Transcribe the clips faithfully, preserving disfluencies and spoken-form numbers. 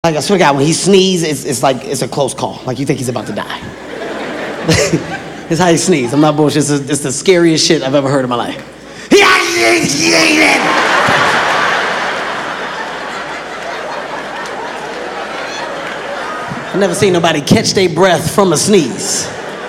Like, I swear to God, when he sneezes, it's, it's like, it's a close call. Like, you think he's about to die. It's how he sneezes. I'm not bullshit. It's, it's the scariest shit I've ever heard in my life. I've never seen nobody catch their breath from a sneeze.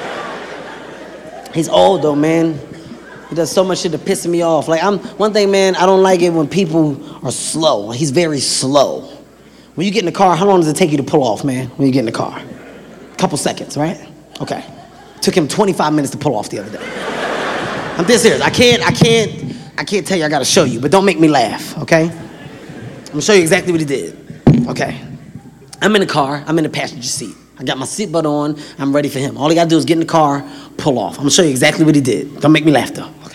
He's old though, man. He does so much shit to piss me off. Like, I'm one thing, man, I don't like it when people are slow. He's very slow. When you get in the car, how long does it take you to pull off, man, when you get in the car? A couple seconds, right? Okay. Took him twenty-five minutes to pull off the other day. I'm this serious. I can't, I can't, I can't tell you, I gotta show you, but don't make me laugh, okay? I'm gonna show you exactly what he did, okay? I'm in the car, I'm in the passenger seat. I got my seatbelt on, I'm ready for him. All he gotta do is get in the car, pull off. I'm gonna show you exactly what he did. Don't make me laugh though, okay?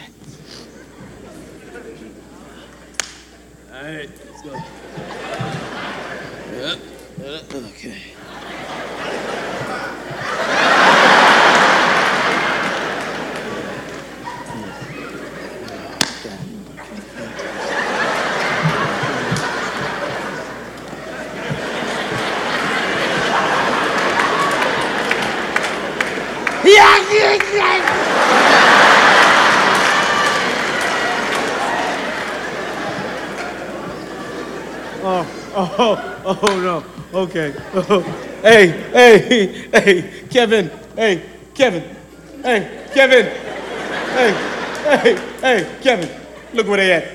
All right, let's go. Yep, yep, okay. Oh, oh, oh no. Okay. Oh. Hey, hey, hey, Kevin. Hey, Kevin. Hey, Kevin. Hey, hey, hey, Kevin. Look where they at.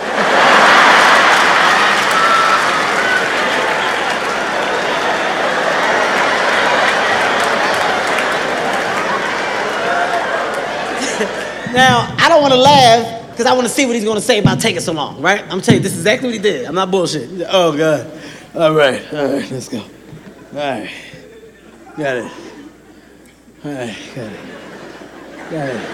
Now, I don't want to laugh because I want to see what he's going to say about taking so long, right? I'm telling you, this is exactly what he did. I'm not bullshit. Oh, God. All right, all right, let's go. All right. Got it. All right, got it. Got it.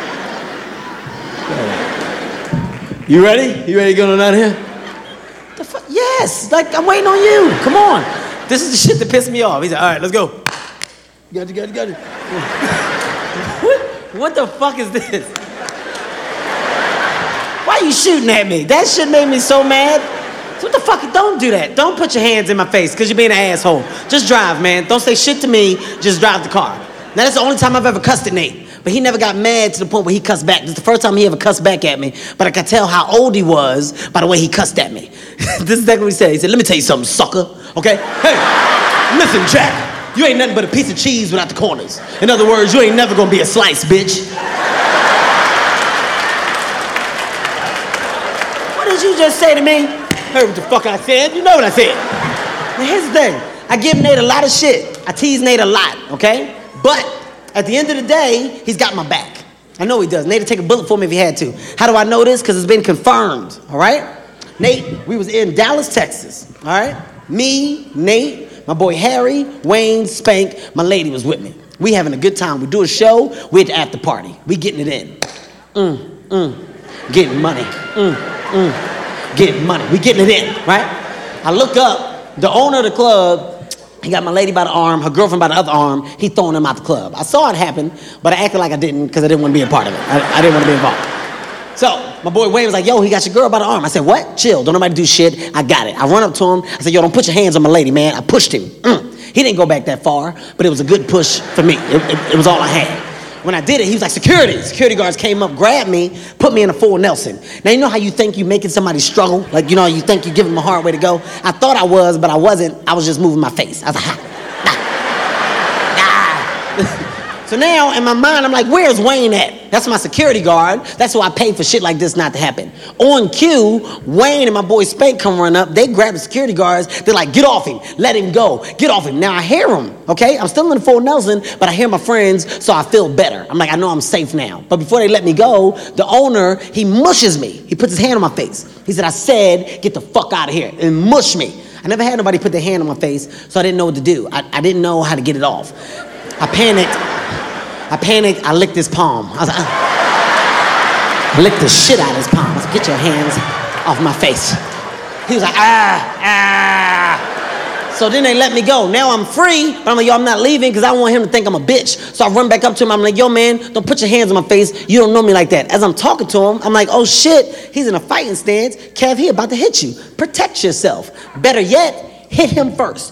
Got it. You ready? You ready to go on out here? The fuck? Yes. Like, I'm waiting on you. Come on. This is the shit that pissed me off. He said, all right, let's go. Got you, got you, got you. What? What the fuck is this? Why are you shooting at me? That shit made me so mad. So what the fuck? Don't do that. Don't put your hands in my face because you're being an asshole. Just drive, man. Don't say shit to me. Just drive the car. Now, that's the only time I've ever cussed at Nate. But he never got mad to the point where he cussed back. This is the first time he ever cussed back at me. But I could tell how old he was by the way he cussed at me. This is exactly what he said. He said, let me tell you something, sucker. Okay? Hey, listen, Jack. You ain't nothing but a piece of cheese without the corners. In other words, you ain't never gonna be a slice, bitch. What did you just say to me? Heard what the fuck I said? You know what I said. Now here's the thing. I give Nate a lot of shit. I tease Nate a lot, okay? But at the end of the day, he's got my back. I know he does. Nate would take a bullet for me if he had to. How do I know this? Because it's been confirmed, all right? Nate, we was in Dallas, Texas, all right? Me, Nate, my boy Harry, Wayne, Spank, my lady was with me. We having a good time. We do a show, we at the after party. We getting it in. Mm, mm. Getting money. Mm, mm. Getting money. We getting it in, right? I look up, the owner of the club, he got my lady by the arm, her girlfriend by the other arm, he throwing them out the club. I saw it happen, but I acted like I didn't because I didn't want to be a part of it. I, I didn't want to be involved. So my boy Wayne was like, yo, he got your girl by the arm. I said, what? Chill, don't nobody do shit. I got it. I run up to him. I said, yo, don't put your hands on my lady, man. I pushed him. Mm. He didn't go back that far, but it was a good push for me. It, it, it was all I had. When I did it, he was like, security. Security guards came up, grabbed me, put me in a full Nelson. Now, you know how you think you're making somebody struggle? Like, you know, you think you're giving them a hard way to go? I thought I was, but I wasn't. I was just moving my face. I was like, ha, nah, nah. So now, in my mind, I'm like, where's Wayne at? That's my security guard. That's who I pay for shit like this not to happen. On cue, Wayne and my boy Spank come run up. They grab the security guards. They're like, get off him. Let him go. Get off him. Now I hear him, okay? I'm still in the full Nelson, but I hear my friends, so I feel better. I'm like, I know I'm safe now. But before they let me go, the owner, he mushes me. He puts his hand on my face. He said, I said, get the fuck out of here, and mush me. I never had nobody put their hand on my face, so I didn't know what to do. I, I didn't know how to get it off. I panicked. I panicked, I licked his palm. I was like, uh. I licked the shit out of his palm. I said, get your hands off my face. He was like, ah, ah. So then they let me go. Now I'm free, but I'm like, yo, I'm not leaving because I don't want him to think I'm a bitch. So I run back up to him. I'm like, yo, man, don't put your hands on my face. You don't know me like that. As I'm talking to him, I'm like, oh, shit, he's in a fighting stance. Kev, he about to hit you. Protect yourself. Better yet, hit him first.